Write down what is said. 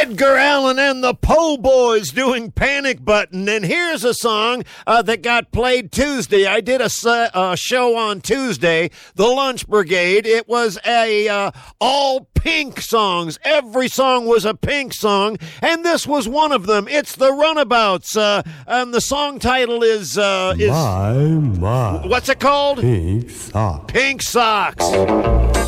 Edgar Allan and the Po' Boys doing Panic Button. And here's a song that got played Tuesday. I did a show on Tuesday, The Lunch Brigade. It was a all Pink songs. Every song was a Pink song, and this was one of them. It's The Runabouts. And the song title is My. What's it called? Pink Socks. Pink Socks.